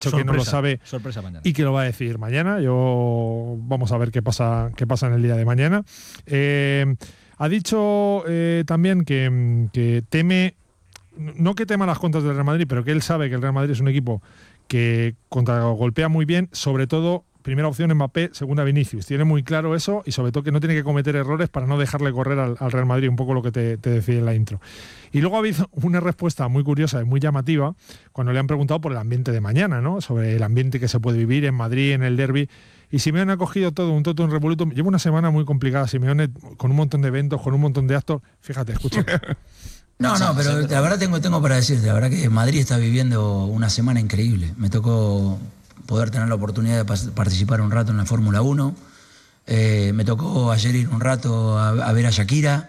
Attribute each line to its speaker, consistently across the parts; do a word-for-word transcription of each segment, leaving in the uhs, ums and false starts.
Speaker 1: sorpresa,
Speaker 2: que no lo sabe
Speaker 1: sorpresa mañana.
Speaker 2: Y que lo va a decir mañana. Yo vamos a ver qué pasa, qué pasa en el día de mañana. Eh, ha dicho eh, también que, que teme, no que tema las contras del Real Madrid, pero que él sabe que el Real Madrid es un equipo que contragolpea muy bien, sobre todo. Primera opción Mbappé, segunda Vinicius. Tiene muy claro eso y sobre todo que no tiene que cometer errores para no dejarle correr al, al Real Madrid, un poco lo que te, te decía en la intro. Y luego ha habido una respuesta muy curiosa y muy llamativa cuando le han preguntado por el ambiente de mañana, ¿no? Sobre el ambiente que se puede vivir en Madrid, en el derbi. Y Simeone ha cogido todo, un toto, un revoluto. Lleva una semana muy complicada, Simeone, con un montón de eventos, con un montón de actos. Fíjate, escucha.
Speaker 3: No, no, pero la verdad tengo, tengo para decirte, la verdad que Madrid está viviendo una semana increíble. Me tocó poder tener la oportunidad de pas- participar un rato en la Fórmula uno. Eh, me tocó ayer ir un rato a, a ver a Shakira.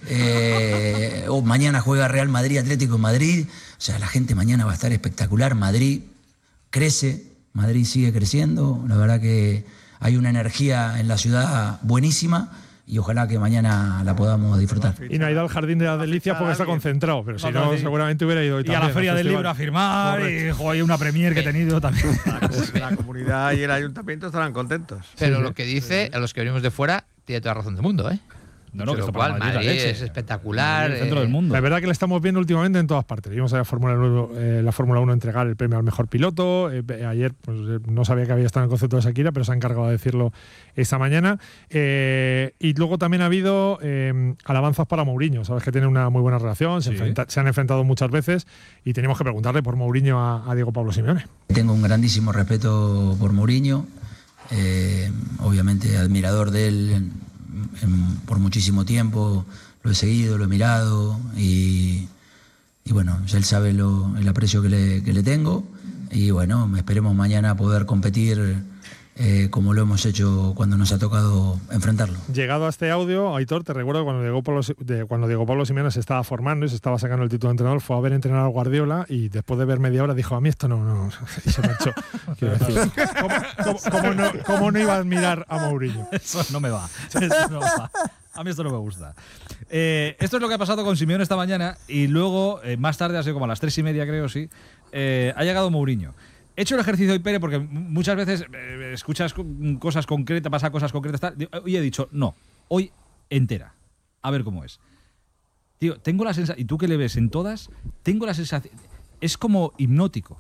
Speaker 3: Eh, oh, mañana juega Real Madrid, Atlético de Madrid. O sea, la gente mañana va a estar espectacular. Madrid crece, Madrid sigue creciendo. La verdad que hay una energía en la ciudad buenísima. Y ojalá que mañana la podamos disfrutar.
Speaker 2: Y no ha ido al Jardín de las Delicias porque está concentrado, pero si no, seguramente hubiera ido hoy
Speaker 1: y
Speaker 2: también.
Speaker 1: a la Feria del Libro a firmar. Correcto. Y jo, hay una premier que he tenido también.
Speaker 4: La comunidad y el ayuntamiento estarán contentos.
Speaker 5: Pero
Speaker 4: sí,
Speaker 5: lo que dice, a los que venimos de fuera, tiene toda la razón del mundo, ¿eh?
Speaker 1: No, no, que
Speaker 5: lo
Speaker 1: esto
Speaker 5: cual,
Speaker 1: para Madrid
Speaker 5: Madrid
Speaker 1: es la leche.
Speaker 5: es espectacular.
Speaker 1: El centro
Speaker 5: eh,
Speaker 1: del mundo.
Speaker 2: La verdad que le estamos viendo últimamente en todas partes. Vimos a la Fórmula uno, eh, la Fórmula uno entregar el premio al mejor piloto. Eh, ayer pues, eh, no sabía que había estado en el concepto de Shakira, pero se ha encargado de decirlo esta mañana. Eh, y luego también ha habido eh, alabanzas para Mourinho. Sabes que tiene una muy buena relación, se,
Speaker 1: Sí.
Speaker 2: enfrenta, se han enfrentado muchas veces y tenemos que preguntarle por Mourinho a, a Diego Pablo Simeone.
Speaker 3: Tengo un grandísimo respeto por Mourinho, eh, obviamente admirador de él en, en, por muchísimo tiempo, lo he seguido, lo he mirado y, y bueno, él sabe lo, el aprecio que le, que le tengo y bueno, esperemos mañana poder competir eh, como lo hemos hecho cuando nos ha tocado enfrentarlo.
Speaker 2: Llegado a este audio, Aitor, te recuerdo cuando Diego Pablo, de, cuando Diego Pablo Simeone se estaba formando y se estaba sacando el título de entrenador, fue a ver entrenar a Guardiola y después de ver media hora dijo, a mí esto no, no, y se marchó. Quiero decir, ¿cómo, cómo, cómo, no, ¿cómo no iba a admirar a Mourinho?
Speaker 1: Eso no me va. Eso no va. A mí esto no me gusta. Eh, esto es lo que ha pasado con Simeone esta mañana y luego, eh, más tarde, ha sido como a las tres y media creo, sí, eh, ha llegado Mourinho. He hecho el ejercicio hoy, Pere, porque muchas veces eh, escuchas cosas concretas, pasa cosas concretas, tal. Hoy he dicho, no, hoy entera. A ver cómo es. Tío, tengo la sensación, y tú que le ves en todas, tengo la sensación, es como hipnótico.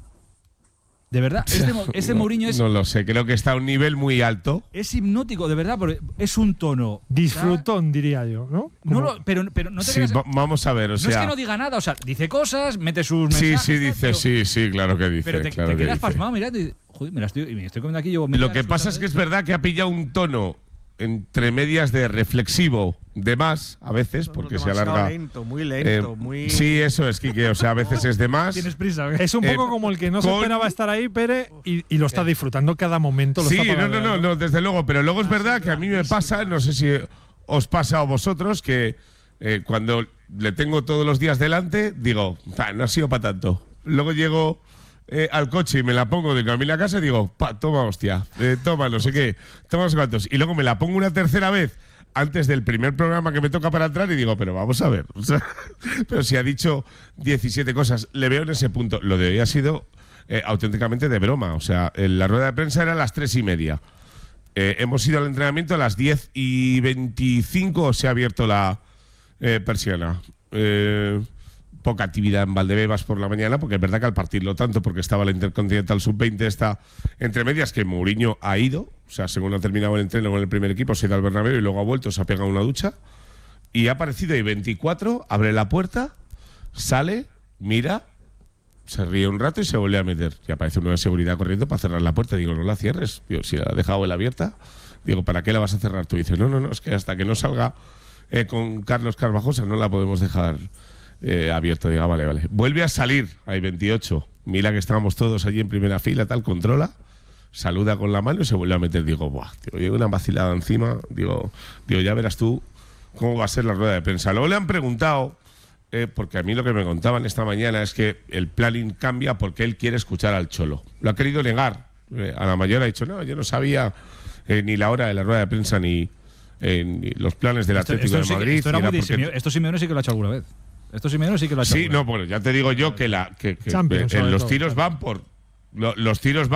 Speaker 1: De verdad, este, este
Speaker 6: no,
Speaker 1: Mourinho es...
Speaker 6: No lo sé, creo que está a un nivel muy alto.
Speaker 1: Es hipnótico, de verdad, porque es un tono...
Speaker 2: Disfrutón, diría yo, ¿no?
Speaker 1: No lo, pero, pero no te
Speaker 6: sí,
Speaker 1: creas,
Speaker 6: va, vamos a ver, o
Speaker 1: no
Speaker 6: sea...
Speaker 1: es que no diga nada, o sea, dice cosas, mete sus
Speaker 6: sí,
Speaker 1: mensajes...
Speaker 6: Sí, sí, dice,
Speaker 1: pero,
Speaker 6: sí, sí, claro que dice.
Speaker 1: Pero te,
Speaker 6: claro
Speaker 1: te
Speaker 6: que
Speaker 1: quedas
Speaker 6: dice.
Speaker 1: pasmado, mirad, y, joder, me la estoy, me estoy comiendo aquí, llevo...
Speaker 6: Lo que pasa es que es verdad que ha pillado un tono entre medias de reflexivo de más, a veces, porque se alarga.
Speaker 4: lento, muy lento,
Speaker 6: eh,
Speaker 4: muy...
Speaker 6: Sí, eso es, Quique, o sea, a veces es de más.
Speaker 1: Tienes prisa, ¿eh?
Speaker 2: Es un poco
Speaker 6: Eh,
Speaker 2: como el que no se
Speaker 6: con-
Speaker 2: esperaba estar ahí, Pere, y, y lo está disfrutando cada momento. Lo
Speaker 6: Sí,
Speaker 2: está
Speaker 6: no, no, no,
Speaker 2: paladeando.
Speaker 6: no, desde luego, pero luego es verdad que a mí me pasa, no sé si os pasa a vosotros, que eh, cuando le tengo todos los días delante, digo, "Pa, no ha sido para tanto". Luego llego eh, al coche y me la pongo de camino a casa y digo, pa, toma hostia, eh, toma no sé qué, toma no sé cuántos. Y luego me la pongo una tercera vez antes del primer programa que me toca para entrar y digo, pero vamos a ver, o sea, pero si ha dicho diecisiete cosas, le veo en ese punto. Lo de hoy ha sido eh, auténticamente de broma, o sea, en la rueda de prensa era a las tres y media. Eh, hemos ido al entrenamiento a las diez y veinticinco, se ha abierto la eh, persiana. Eh, poca actividad en Valdebebas por la mañana, porque es verdad que al partirlo tanto, porque estaba la Intercontinental sub veinte, está entre medias, que Mourinho ha ido, o sea, según ha terminado el entreno con el primer equipo, se ha ido al Bernabéu y luego ha vuelto, se ha pegado una ducha, y ha aparecido ahí veinticuatro, abre la puerta, sale, mira, se ríe un rato y se vuelve a meter. Y aparece uno de seguridad corriendo para cerrar la puerta. Digo, no la cierres. Digo, si la ha dejado él abierta. Digo, ¿para qué la vas a cerrar tú? Y dice, no, no, no, es que hasta que no salga eh, con Carlos Carvajosa no la podemos dejar eh, abierta. Digo, ah, vale, vale. Vuelve a salir, hay veintiocho. Mira que estábamos todos allí en primera fila, tal, controla, saluda con la mano y se vuelve a meter. Digo, buah, tío, llega una vacilada encima. Digo, digo, ya verás tú cómo va a ser la rueda de prensa. Luego le han preguntado... Eh, porque a mí lo que me contaban esta mañana es que el planning cambia porque él quiere escuchar al Cholo. Lo ha querido negar. Eh, a la mayor ha dicho, no, yo no sabía eh, ni la hora de la rueda de prensa ni, eh, ni los planes del
Speaker 1: Esto,
Speaker 6: Atlético
Speaker 1: esto,
Speaker 6: de Madrid.
Speaker 1: esto, era
Speaker 6: y era
Speaker 1: muy
Speaker 6: porque...
Speaker 1: Simeone, esto Simeone sí que lo ha hecho alguna vez. Esto Simeone sí que lo ha hecho
Speaker 6: Sí,
Speaker 1: alguna
Speaker 6: no, bueno, ya te digo yo que, la, que, que
Speaker 2: Champions,
Speaker 6: en
Speaker 2: sobre
Speaker 6: los
Speaker 2: todo,
Speaker 6: tiros
Speaker 2: claro.
Speaker 6: van por lo- los tiros